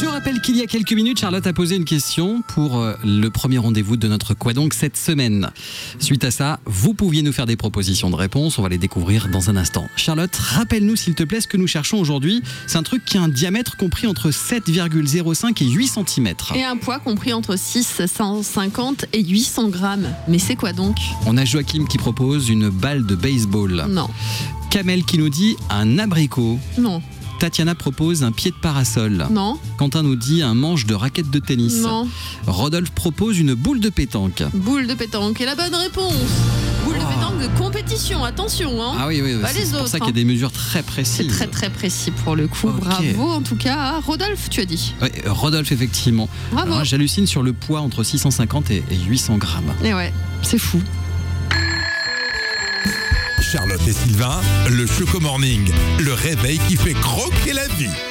Je rappelle qu'il y a quelques minutes, Charlotte a posé une question pour le premier rendez-vous de notre Quoi donc cette semaine. Suite à ça, vous pouviez nous faire des propositions de réponses, on va les découvrir dans un instant. Charlotte, rappelle-nous s'il te plaît ce que nous cherchons aujourd'hui. C'est un truc qui a un diamètre compris entre 7,05 et 8 cm. Et un poids compris entre 650 et 800 grammes. Mais c'est quoi donc? On a Joachim qui propose une balle de baseball. Non. Kamel qui nous dit un abricot. Non. Tatiana propose un pied de parasol. Non. Quentin nous dit un manche de raquette de tennis. Non. Rodolphe propose une boule de pétanque. Boule de pétanque est la bonne réponse. Boule de pétanque de compétition, attention. Hein. Ah oui, Pas les c'est pour autres, ça qu'il y a des mesures très précises. C'est très très précis pour le coup. Ok. Bravo en tout cas à Rodolphe, tu as dit. Ouais, Rodolphe, effectivement. Bravo. Alors, j'hallucine sur le poids entre 650 et 800 grammes. Et ouais, c'est fou. Charlotte et Sylvain, le Choco Morning, le réveil qui fait croquer la vie.